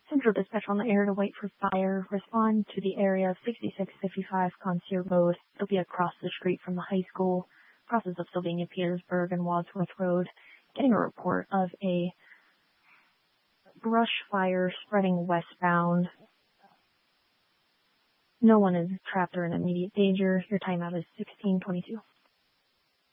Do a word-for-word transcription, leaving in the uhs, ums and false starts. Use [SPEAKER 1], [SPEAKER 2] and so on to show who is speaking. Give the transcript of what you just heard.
[SPEAKER 1] Central Dispatch on the air to wait for fire. Respond to the area of sixty-six fifty-five Concierge Road. It'll be across the street from the high school. Process of Sylvania Petersburg and Wadsworth Road. Getting a report of a brush fire spreading westbound. No one is trapped or in immediate danger. Your timeout is sixteen twenty-two.